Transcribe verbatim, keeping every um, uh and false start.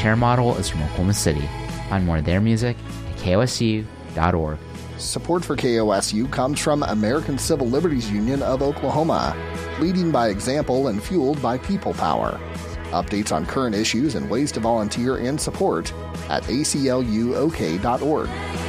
Hair Model is from Oklahoma City. Find more of their music at K O S U dot org. Support for K O S U comes from American Civil Liberties Union of Oklahoma, leading by example and fueled by people power. Updates on current issues and ways to volunteer and support at A C L U O K dot org.